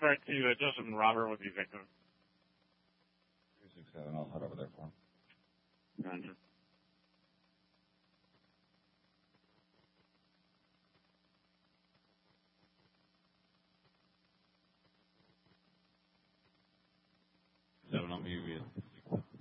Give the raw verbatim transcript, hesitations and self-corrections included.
back to uh, Joseph and Robert with you, Victor. Two six seven. I'll head over there for him. Roger. Seven on me.